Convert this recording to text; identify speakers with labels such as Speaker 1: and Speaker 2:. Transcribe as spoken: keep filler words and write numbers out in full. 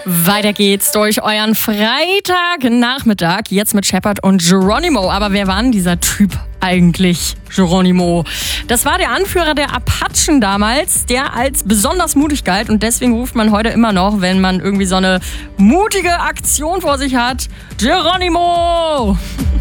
Speaker 1: Weiter geht's durch euren Freitagnachmittag, jetzt mit Shepard und Geronimo. Aber wer war denn dieser Typ eigentlich, Geronimo? Das war der Anführer der Apachen damals, der als besonders mutig galt. Und deswegen ruft man heute immer noch, wenn man irgendwie so eine mutige Aktion vor sich hat, Geronimo!